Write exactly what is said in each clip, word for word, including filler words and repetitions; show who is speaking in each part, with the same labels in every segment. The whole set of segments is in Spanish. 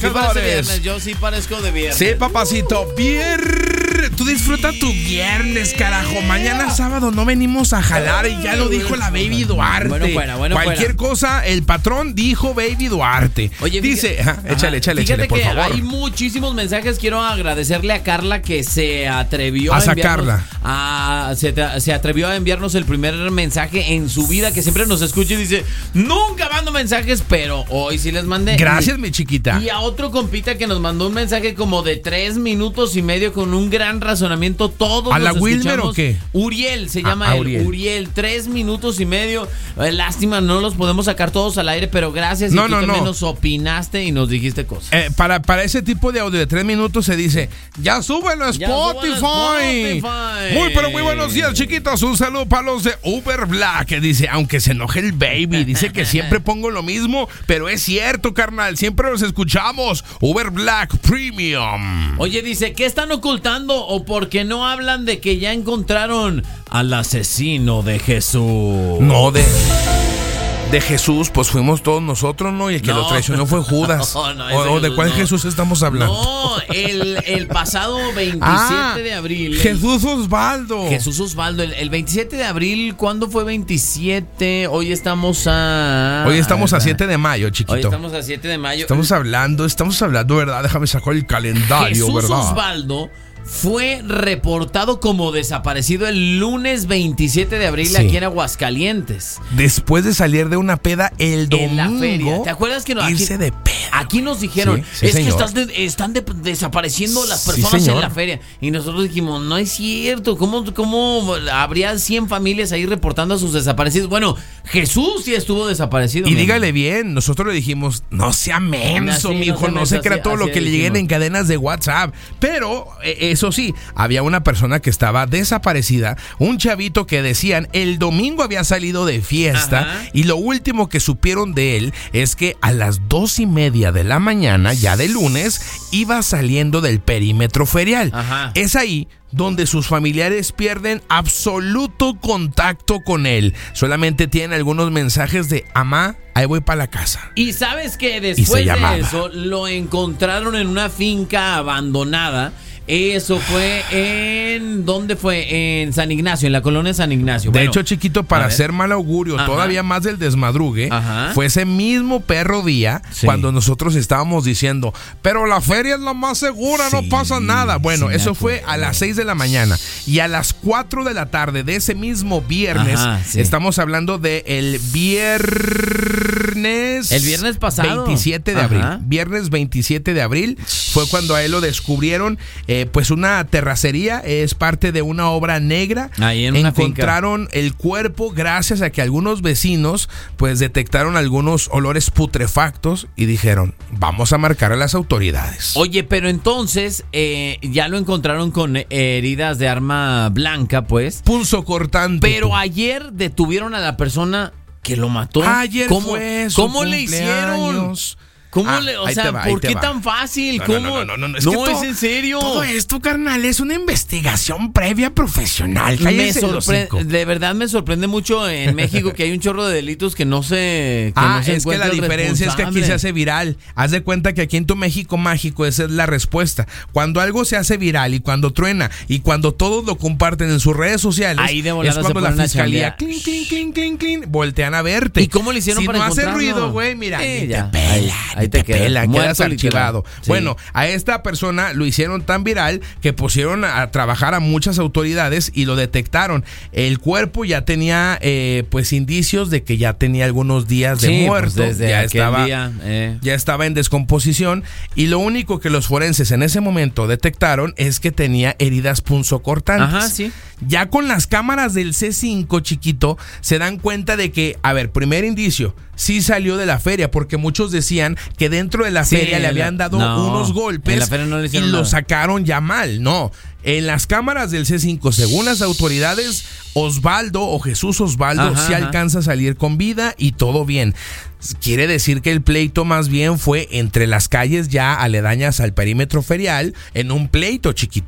Speaker 1: Sí parece viernes, yo sí parezco de viernes.
Speaker 2: Sí, papacito, viernes. Tú disfruta tu viernes, carajo. Mañana sábado no venimos a jalar y ya lo dijo la Baby Duarte.
Speaker 1: Bueno, fuera, bueno,
Speaker 2: Cualquier
Speaker 1: fuera.
Speaker 2: cosa, el patrón dijo Baby Duarte.
Speaker 1: Oye,
Speaker 2: dice,
Speaker 1: fíjate,
Speaker 2: ajá, échale, échale,
Speaker 1: fíjate
Speaker 2: échale, por
Speaker 1: que
Speaker 2: favor.
Speaker 1: hay muchísimos mensajes. Quiero agradecerle a Carla que se atrevió
Speaker 2: A
Speaker 1: a,
Speaker 2: sacarla.
Speaker 1: a se, se atrevió a enviarnos el primer mensaje en su vida, que siempre nos escucha y dice, nunca mando mensajes, pero hoy sí les mandé.
Speaker 2: Gracias,
Speaker 1: y,
Speaker 2: mi chiquita.
Speaker 1: Y a otro compita que nos mandó un mensaje como de tres minutos y medio con un gran razonamiento. Todos
Speaker 2: ¿A la
Speaker 1: nos
Speaker 2: Wilmer
Speaker 1: escuchamos.
Speaker 2: o qué?
Speaker 1: Uriel se llama
Speaker 2: Ah,
Speaker 1: él.
Speaker 2: Uriel.
Speaker 1: Uriel, tres minutos y medio. Eh, lástima, no los podemos sacar todos al aire, pero gracias.
Speaker 2: No,
Speaker 1: y tú
Speaker 2: no,
Speaker 1: también
Speaker 2: no.
Speaker 1: nos opinaste y nos dijiste cosas.
Speaker 2: Eh, para, para ese tipo de audio de tres minutos se dice, ya súbelo a
Speaker 1: Ya
Speaker 2: Spotify.
Speaker 1: súbelo a Spotify.
Speaker 2: Muy, pero muy buenos días, chiquitos. Un saludo para los de Uber Black, que dice, aunque se enoje el baby, dice que siempre pongo lo mismo, pero es cierto, carnal, siempre los escuchamos. Uber Black Premium.
Speaker 1: Oye, dice, ¿qué están ocultando o por qué no hablan de que ya encontraron al asesino de Jesús?
Speaker 2: No, de... De Jesús, pues fuimos todos nosotros, ¿no? Y el que
Speaker 1: No.
Speaker 2: lo traicionó fue Judas.
Speaker 1: No, no, ese
Speaker 2: o, o de
Speaker 1: Jesús
Speaker 2: cuál
Speaker 1: no.
Speaker 2: Jesús estamos hablando.
Speaker 1: No, el, el pasado veintisiete
Speaker 2: Ah,
Speaker 1: de abril.
Speaker 2: Jesús Osvaldo.
Speaker 1: Jesús Osvaldo, el, el veintisiete de abril, ¿cuándo fue veintisiete? Hoy estamos a...
Speaker 2: Hoy estamos a siete de mayo, chiquito.
Speaker 1: Hoy estamos a siete de mayo.
Speaker 2: Estamos hablando, estamos hablando, ¿verdad? Déjame sacar el calendario,
Speaker 1: Jesús
Speaker 2: ¿verdad?
Speaker 1: Osvaldo fue reportado como desaparecido el lunes veintisiete de abril
Speaker 2: Sí.
Speaker 1: aquí en Aguascalientes.
Speaker 2: Después de salir de una peda el domingo.
Speaker 1: En la feria. ¿Te acuerdas que no, aquí,
Speaker 2: irse de peda?
Speaker 1: aquí nos dijeron,
Speaker 2: Sí, sí,
Speaker 1: es
Speaker 2: señor.
Speaker 1: que estás de- están de- desapareciendo las
Speaker 2: Sí,
Speaker 1: personas
Speaker 2: señor.
Speaker 1: en la feria? Y nosotros dijimos, no es cierto, ¿cómo, cómo habría cien familias ahí reportando a sus desaparecidos? Bueno, Jesús sí estuvo desaparecido.
Speaker 2: Y
Speaker 1: mi
Speaker 2: dígale
Speaker 1: amor.
Speaker 2: bien, nosotros le dijimos, no sea menso,
Speaker 1: Así,
Speaker 2: mijo,
Speaker 1: no sea
Speaker 2: no se
Speaker 1: menso,
Speaker 2: crea
Speaker 1: así-
Speaker 2: todo lo
Speaker 1: así
Speaker 2: que le
Speaker 1: dijimos.
Speaker 2: lleguen en cadenas de WhatsApp. Pero, eh, eso sí, había una persona que estaba desaparecida, un chavito que decían el domingo había salido de fiesta.
Speaker 1: Ajá.
Speaker 2: Y lo último que supieron de él es que a las dos y media de la mañana, ya de lunes, iba saliendo del perímetro ferial.
Speaker 1: Ajá.
Speaker 2: Es ahí donde sus familiares pierden absoluto contacto con él. Solamente tienen algunos mensajes de amá, ahí voy para la casa.
Speaker 1: Y sabes que
Speaker 2: se
Speaker 1: después
Speaker 2: llamaba.
Speaker 1: de eso lo encontraron en una finca abandonada. Eso fue en... ¿Dónde fue? En San Ignacio, en la colonia San Ignacio.
Speaker 2: De
Speaker 1: Bueno,
Speaker 2: hecho, chiquito, para
Speaker 1: a ver.
Speaker 2: hacer mal augurio,
Speaker 1: Ajá.
Speaker 2: todavía más del desmadrugue,
Speaker 1: Ajá.
Speaker 2: fue ese mismo perro día
Speaker 1: Sí.
Speaker 2: cuando nosotros estábamos diciendo, pero la feria es la más segura, no
Speaker 1: Sí,
Speaker 2: pasa nada. Bueno,
Speaker 1: sí me
Speaker 2: eso fue
Speaker 1: acuerdo.
Speaker 2: a las seis de la mañana. Y a las cuatro de la tarde de ese mismo viernes,
Speaker 1: Ajá, sí.
Speaker 2: estamos hablando de el viernes...
Speaker 1: El viernes pasado.
Speaker 2: veintisiete de
Speaker 1: Ajá.
Speaker 2: abril. Viernes veintisiete de abril fue cuando a él lo descubrieron, eh, pues una terracería, es parte de una obra negra.
Speaker 1: Ahí en una
Speaker 2: Encontraron el cuerpo gracias a que algunos vecinos pues detectaron algunos olores putrefactos y dijeron, vamos a marcar a las autoridades.
Speaker 1: Oye, pero entonces eh, ya lo encontraron con eh, heridas de arma blanca, pues.
Speaker 2: Punzo cortante.
Speaker 1: Pero ayer detuvieron a la persona que lo mató.
Speaker 2: Ayer
Speaker 1: ¿Cómo,
Speaker 2: fue su
Speaker 1: ¿cómo le hicieron?
Speaker 2: cumpleaños.
Speaker 1: ¿Cómo
Speaker 2: Ah,
Speaker 1: le, o
Speaker 2: ahí
Speaker 1: sea,
Speaker 2: te va, ahí
Speaker 1: ¿por
Speaker 2: te
Speaker 1: qué
Speaker 2: va.
Speaker 1: tan fácil?
Speaker 2: No,
Speaker 1: ¿Cómo?
Speaker 2: no, no, no, no, no, es que
Speaker 1: No,
Speaker 2: todo-
Speaker 1: es en serio.
Speaker 2: Todo esto, carnal, es una investigación previa profesional.
Speaker 1: Me
Speaker 2: Cállese el
Speaker 1: sorpre-
Speaker 2: hocico.
Speaker 1: de verdad me sorprende mucho en México que hay un chorro de delitos que no se que
Speaker 2: Ah,
Speaker 1: no se
Speaker 2: es que la
Speaker 1: encuentra el
Speaker 2: diferencia es que aquí
Speaker 1: responsable.
Speaker 2: se hace viral. Haz de cuenta que aquí en tu México mágico esa es la respuesta. Cuando algo se hace viral y cuando truena y cuando todos lo comparten en sus redes sociales,
Speaker 1: Ahí de
Speaker 2: es
Speaker 1: volada
Speaker 2: cuando
Speaker 1: se
Speaker 2: la
Speaker 1: ponen a
Speaker 2: fiscalía
Speaker 1: chambear.
Speaker 2: clin, clin, clin, clin, clin, voltean a verte.
Speaker 1: ¿Y cómo le hicieron
Speaker 2: si
Speaker 1: para
Speaker 2: no hace
Speaker 1: encontrarlo?
Speaker 2: ruido, güey, mira,
Speaker 1: Sí,
Speaker 2: ni
Speaker 1: ya.
Speaker 2: te pela,
Speaker 1: Ahí- ahí
Speaker 2: ni
Speaker 1: te
Speaker 2: te
Speaker 1: quedas.
Speaker 2: pela,
Speaker 1: Muerto
Speaker 2: quedas
Speaker 1: literal.
Speaker 2: archivado.
Speaker 1: Sí.
Speaker 2: Bueno, a esta persona lo hicieron tan viral que pusieron a trabajar a muchas autoridades y lo detectaron. El cuerpo ya tenía eh, pues indicios de que ya tenía algunos días de
Speaker 1: Sí, pues,
Speaker 2: muerto.
Speaker 1: desde
Speaker 2: ya
Speaker 1: aquel
Speaker 2: estaba
Speaker 1: día, eh.
Speaker 2: ya estaba en descomposición y lo único que los forenses en ese momento detectaron es que tenía heridas punzocortantes.
Speaker 1: Ajá, sí.
Speaker 2: Ya con las cámaras del C cinco, chiquito, se dan cuenta de que, a ver, primer indicio, sí salió de la feria, porque muchos decían que dentro de la
Speaker 1: Sí,
Speaker 2: feria le
Speaker 1: la-
Speaker 2: habían dado
Speaker 1: no,
Speaker 2: unos golpes
Speaker 1: en la feria no le
Speaker 2: y
Speaker 1: hicieron
Speaker 2: lo
Speaker 1: nada.
Speaker 2: sacaron ya mal. No, en las cámaras del C cinco, según las autoridades, Osvaldo o Jesús Osvaldo
Speaker 1: Ajá,
Speaker 2: sí
Speaker 1: ajá.
Speaker 2: alcanza a salir con vida y todo bien. Quiere decir que el pleito más bien fue entre las calles ya aledañas al perímetro ferial, en un pleito, chiquito.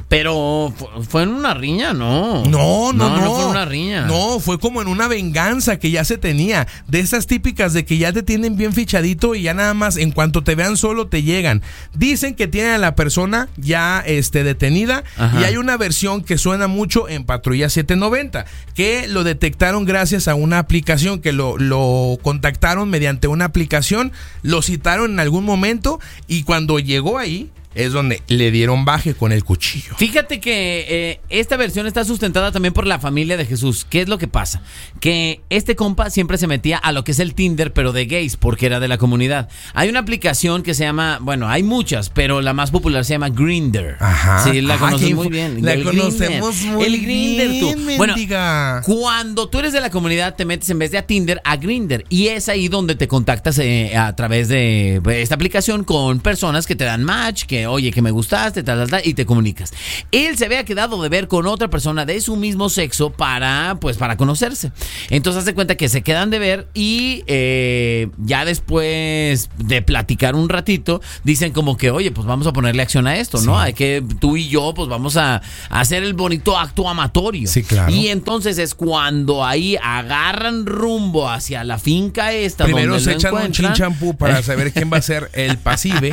Speaker 1: Pero fue en una riña, ¿no?
Speaker 2: No, no, no.
Speaker 1: No, no fue en una riña.
Speaker 2: No, fue como en una venganza que ya se tenía. De esas típicas de que ya te tienen bien fichadito y ya nada más en cuanto te vean solo te llegan. Dicen que tienen a la persona ya este, detenida. Ajá. Y hay una versión que suena mucho en Patrulla setecientos noventa, que lo detectaron gracias a una aplicación, que lo, lo contactaron mediante una aplicación, lo citaron en algún momento y cuando llegó ahí es donde le dieron baje con el cuchillo.
Speaker 1: Fíjate que eh, esta versión está sustentada también por la familia de Jesús. ¿Qué es lo que pasa? Que este compa siempre se metía a lo que es el Tinder, pero de gays, porque era de la comunidad. Hay una aplicación que se llama, bueno, hay muchas, pero la más popular se llama Grindr.
Speaker 2: Ajá.
Speaker 1: Sí, la conoces
Speaker 2: Ay,
Speaker 1: muy bien.
Speaker 2: La
Speaker 1: el
Speaker 2: conocemos
Speaker 1: Grindr.
Speaker 2: muy
Speaker 1: el Grindr,
Speaker 2: bien,
Speaker 1: tú.
Speaker 2: mendiga.
Speaker 1: Bueno, cuando tú eres de la comunidad, te metes en vez de a Tinder a Grindr. Y es ahí donde te contactas eh, a través de esta aplicación con personas que te dan match, que oye, que me gusta. Tal, tal, tal, y te comunicas. Él se había quedado de ver con otra persona de su mismo sexo para, pues, para conocerse. Entonces hace cuenta que se quedan de ver y eh, ya después de platicar un ratito, dicen como que, oye, pues vamos a ponerle acción a esto, ¿no? Sí. Hay que, tú y yo, pues vamos a, a hacer el bonito acto amatorio.
Speaker 2: Sí, claro.
Speaker 1: Y entonces es cuando ahí agarran rumbo hacia la finca esta.
Speaker 2: Primero
Speaker 1: donde
Speaker 2: se echan un chin champú para saber quién va a ser el pasive.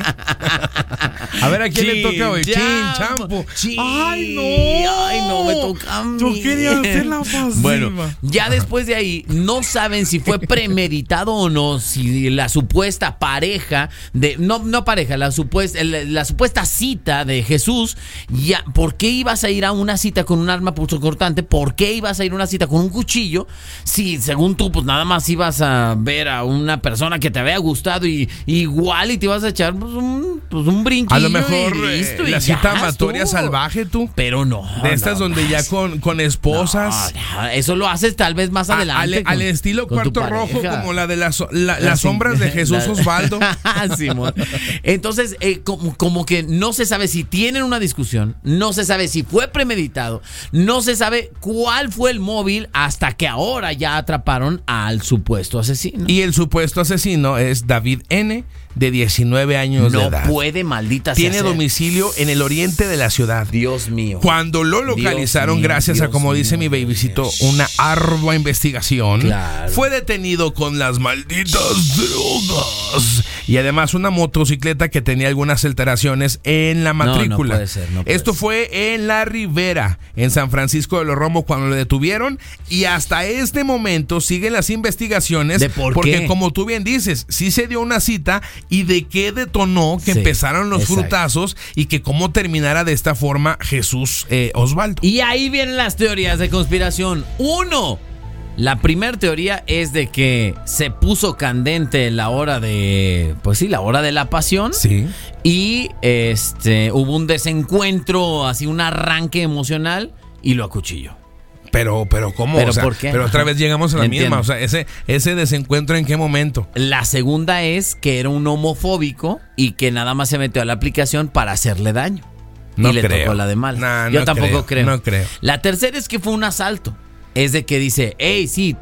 Speaker 2: A ver a quién le toca hoy. Chin, champo.
Speaker 1: Ay, no. Ay, no, me toca a mí.
Speaker 2: Yo quería hacer la pasiva.
Speaker 1: Bueno, ya después de ahí, no saben si fue premeditado o no, si la supuesta pareja de. No, no pareja, la supuesta, la, la supuesta cita de Jesús. Ya, ¿por qué ibas a ir a una cita con un arma punzocortante? ¿Por qué ibas a ir a una cita con un cuchillo? Si, según tú, pues nada más ibas a ver a una persona que te había gustado y igual y te ibas a echar pues, un, pues, un brinquillo.
Speaker 2: A lo mejor.
Speaker 1: Listo,
Speaker 2: la cita amatoria salvaje, tú.
Speaker 1: Pero no.
Speaker 2: De estas
Speaker 1: no,
Speaker 2: donde
Speaker 1: no,
Speaker 2: ya con, con esposas.
Speaker 1: No, no, eso lo haces tal vez más adelante.
Speaker 2: Al,
Speaker 1: con,
Speaker 2: al estilo Cuarto Rojo, como la de la, la, la las sombras de Jesús la, Osvaldo.
Speaker 1: Simón. Entonces, eh, como, como que no se sabe si tienen una discusión, no se sabe si fue premeditado, no se sabe cuál fue el móvil hasta que ahora ya atraparon al supuesto asesino.
Speaker 2: Y el supuesto asesino es David N., de diecinueve años
Speaker 1: no
Speaker 2: de edad.
Speaker 1: No puede, maldita sea.
Speaker 2: Tiene ser. domicilio en el oriente de la ciudad.
Speaker 1: Dios mío.
Speaker 2: Cuando lo localizaron, mío, gracias Dios a, como mío, dice mi babycito, una ardua investigación, claro. fue detenido con las malditas drogas. Y además una motocicleta que tenía algunas alteraciones en la matrícula.
Speaker 1: No, no puede ser, no puede
Speaker 2: Esto
Speaker 1: ser.
Speaker 2: fue en La Ribera, en San Francisco de los Romos, cuando lo detuvieron. Y hasta este momento siguen las investigaciones.
Speaker 1: ¿De por
Speaker 2: porque,
Speaker 1: qué?
Speaker 2: como tú bien dices, sí se dio una cita. ¿Y de qué detonó que
Speaker 1: sí,
Speaker 2: empezaron los
Speaker 1: exacto.
Speaker 2: frutazos y que cómo terminara de esta forma Jesús eh, Osvaldo?
Speaker 1: Y ahí vienen las teorías de conspiración. Uno, la primera teoría es de que se puso candente la hora de, pues sí, la hora de la pasión.
Speaker 2: Sí.
Speaker 1: Y este hubo un desencuentro, así un arranque emocional y lo acuchilló.
Speaker 2: Pero, pero, ¿cómo?
Speaker 1: ¿Pero
Speaker 2: o sea,
Speaker 1: por qué?
Speaker 2: Pero otra vez llegamos a la
Speaker 1: Entiendo.
Speaker 2: misma. O sea, ese, ese desencuentro, ¿en qué momento?
Speaker 1: La segunda es que era un homofóbico y que nada más se metió a la aplicación para hacerle daño.
Speaker 2: No
Speaker 1: y le
Speaker 2: creo.
Speaker 1: tocó la de mal.
Speaker 2: Nah,
Speaker 1: Yo
Speaker 2: no
Speaker 1: tampoco
Speaker 2: creo,
Speaker 1: creo.
Speaker 2: No creo.
Speaker 1: La tercera es que fue un asalto. Es de que dice, hey, sí,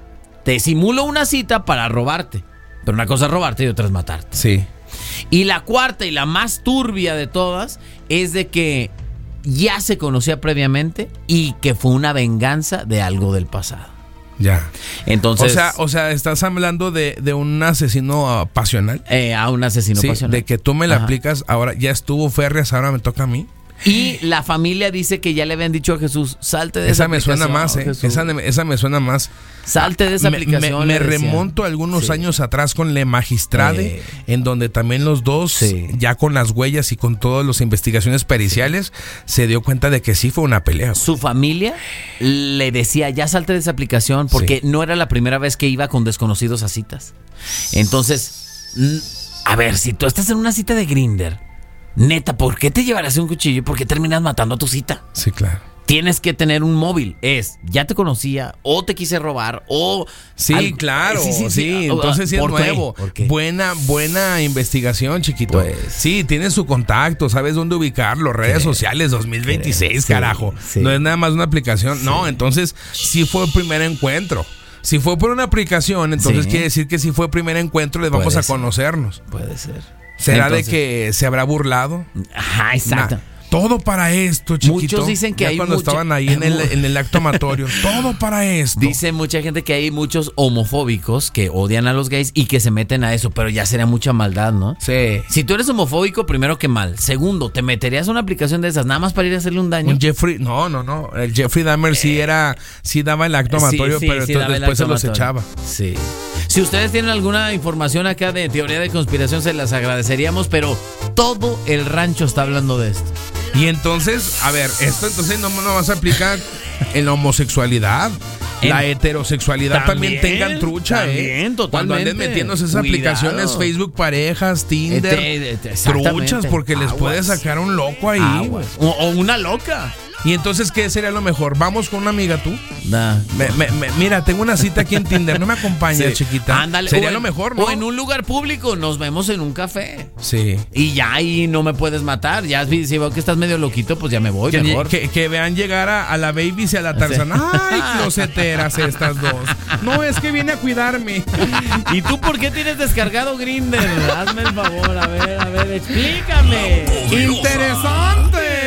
Speaker 1: te simulo una cita para robarte. Pero una cosa es robarte y otra es matarte.
Speaker 2: Sí.
Speaker 1: Y la cuarta y la más turbia de todas es de que ya se conocía previamente y que fue una venganza de algo del pasado.
Speaker 2: Ya.
Speaker 1: Entonces,
Speaker 2: o sea, o sea, estás hablando de, de un asesino uh, pasional.
Speaker 1: Eh, a un asesino
Speaker 2: sí,
Speaker 1: pasional.
Speaker 2: De que tú me la
Speaker 1: Ajá.
Speaker 2: aplicas, ahora ya estuvo férreas, ahora me toca a mí.
Speaker 1: Y la familia dice que ya le habían dicho a Jesús, salte de esa,
Speaker 2: esa me suena más, eh. esa, esa me suena más.
Speaker 1: Salte de esa
Speaker 2: me,
Speaker 1: aplicación.
Speaker 2: Me, me remonto algunos sí. años atrás con Le Magistrade, eh. en donde también los dos, sí. ya con las huellas y con todas las investigaciones periciales, sí. se dio cuenta de que sí fue una pelea.
Speaker 1: Su familia le decía, ya salte de esa aplicación, porque sí. no era la primera vez que iba con desconocidos a citas. Entonces, a ver, si tú estás en una cita de Grindr, neta, ¿por qué te llevarás un cuchillo? ¿Por qué terminas matando a tu cita?
Speaker 2: Sí, claro.
Speaker 1: Tienes que tener un móvil. Es, ya te conocía, o te quise robar, o...
Speaker 2: Sí, al... claro. Sí, sí, sí. sí. Entonces sí es nuevo. Buena, buena investigación, chiquito. Pues... Sí, tienes su contacto, sabes dónde ubicarlo. Redes ¿Qué? sociales dos mil veintiséis, ¿Qué? carajo. Sí. No es nada más una aplicación. Sí. No, entonces sí fue el primer encuentro. Si fue por una aplicación, entonces sí. quiere decir que si fue primer encuentro, les vamos
Speaker 1: Puede
Speaker 2: a
Speaker 1: ser.
Speaker 2: conocernos.
Speaker 1: Puede ser.
Speaker 2: ¿Será
Speaker 1: Entonces,
Speaker 2: de que se habrá burlado?
Speaker 1: Ajá, exacto.
Speaker 2: Nah. Todo para esto, chiquito.
Speaker 1: Muchos dicen que
Speaker 2: ya
Speaker 1: hay
Speaker 2: cuando
Speaker 1: mucha-
Speaker 2: estaban ahí en el, en el acto amatorio. Todo para esto.
Speaker 1: Dice mucha gente que hay muchos homofóbicos que odian a los gays y que se meten a eso, pero ya sería mucha maldad, ¿no?
Speaker 2: Sí.
Speaker 1: Si tú eres homofóbico, primero que mal. Segundo, ¿te meterías a una aplicación de esas nada más para ir a hacerle un daño?
Speaker 2: Un Jeffrey, no, no, no. El Jeffrey Dahmer sí era, sí daba el acto
Speaker 1: Sí,
Speaker 2: amatorio,
Speaker 1: sí,
Speaker 2: pero
Speaker 1: sí,
Speaker 2: entonces
Speaker 1: daba el
Speaker 2: después se
Speaker 1: acto
Speaker 2: los
Speaker 1: amatorio.
Speaker 2: echaba.
Speaker 1: Sí. Si ustedes tienen alguna información acá de teoría de conspiración, se las agradeceríamos, pero todo el rancho está hablando de esto.
Speaker 2: Y entonces, a ver, esto entonces no nos vas a aplicar en la homosexualidad.
Speaker 1: En-
Speaker 2: La heterosexualidad también,
Speaker 1: También,
Speaker 2: tengan trucha,
Speaker 1: también,
Speaker 2: ¿eh? Cuando anden
Speaker 1: totalmente.
Speaker 2: metiéndose esas
Speaker 1: Cuidado.
Speaker 2: aplicaciones, Facebook parejas, Tinder,
Speaker 1: Eh, te- te- exactamente.
Speaker 2: truchas, porque les
Speaker 1: Aguas.
Speaker 2: puede sacar un loco ahí.
Speaker 1: Aguas. O, o una loca.
Speaker 2: Y entonces, ¿qué sería lo mejor? ¿Vamos con una amiga tú?
Speaker 1: Nah.
Speaker 2: Me- me- me- mira, tengo una cita aquí en Tinder, no me acompañas,
Speaker 1: Sí.
Speaker 2: chiquita.
Speaker 1: Ándale.
Speaker 2: Sería
Speaker 1: O en-
Speaker 2: lo mejor, ¿no?
Speaker 1: O en un lugar público, nos vemos en un café.
Speaker 2: Sí.
Speaker 1: Y ya ahí no me puedes matar. Ya si si veo que estás medio loquito, pues ya me voy
Speaker 2: Que,
Speaker 1: mejor.
Speaker 2: que- que vean llegar a, a la baby y a la Tarzan. Ay, closeteras estas dos. No, es que viene a cuidarme.
Speaker 1: ¿Y tú por qué tienes descargado Grindr? Hazme el favor, a ver, a ver, explícame.